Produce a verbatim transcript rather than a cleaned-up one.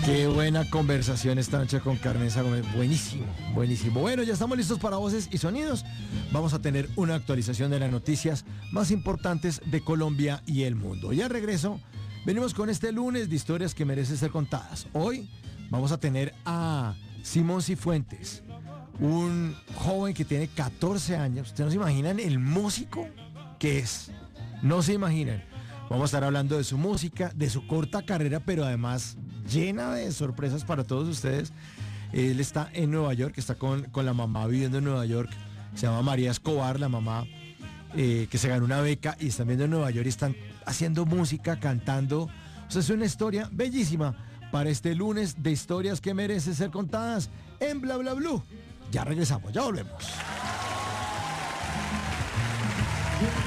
Qué buena conversación esta noche con Carmenza Gómez. Buenísimo, buenísimo. Bueno, ya estamos listos para voces y sonidos. Vamos a tener una actualización de las noticias más importantes de Colombia y el mundo. Ya regreso. Venimos con este lunes de historias que merecen ser contadas. Hoy vamos a tener a Simón Cifuentes, un joven que tiene catorce años. Ustedes no se imaginan el músico que es. No se imaginan. Vamos a estar hablando de su música, de su corta carrera, pero además llena de sorpresas para todos ustedes. Él está en Nueva York, está con, con la mamá viviendo en Nueva York. Se llama María Escobar, la mamá, eh, que se ganó una beca y están viendo en Nueva York y están haciendo música, cantando. O sea, es una historia bellísima para este lunes de historias que merecen ser contadas en Bla Bla Blue. Ya regresamos, ya volvemos.